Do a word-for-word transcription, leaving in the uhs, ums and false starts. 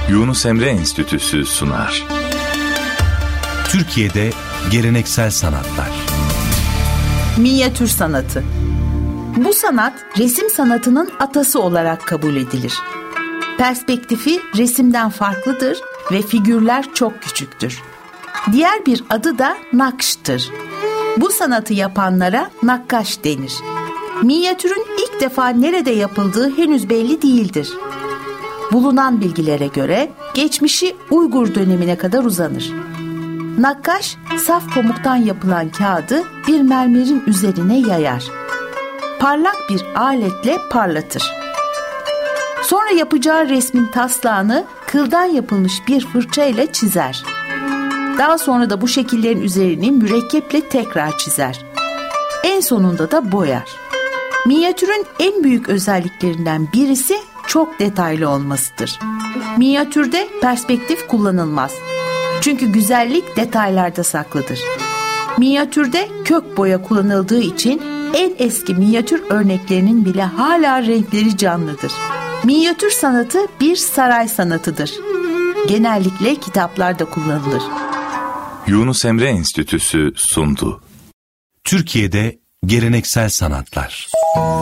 Yunus Emre Enstitüsü sunar. Türkiye'de geleneksel sanatlar. Minyatür sanatı. Bu sanat resim sanatının atası olarak kabul edilir. Perspektifi resimden farklıdır ve figürler çok küçüktür. Diğer bir adı da nakştır. Bu sanatı yapanlara nakkaş denir. Minyatürün ilk defa nerede yapıldığı henüz belli değildir. Bulunan bilgilere göre geçmişi Uygur dönemine kadar uzanır. Nakkaş, saf pamuktan yapılan kağıdı bir mermerin üzerine yayar. Parlak bir aletle parlatır. Sonra yapacağı resmin taslağını kıldan yapılmış bir fırça ile çizer. Daha sonra da bu şekillerin üzerini mürekkeple tekrar çizer. En sonunda da boyar. Minyatürün en büyük özelliklerinden birisi çok detaylı olmasıdır. Minyatürde perspektif kullanılmaz. Çünkü güzellik detaylarda saklıdır. Minyatürde kök boya kullanıldığı için en eski minyatür örneklerinin bile hala renkleri canlıdır. Minyatür sanatı bir saray sanatıdır. Genellikle kitaplarda kullanılır. Yunus Emre Enstitüsü sundu. Türkiye'de geleneksel sanatlar.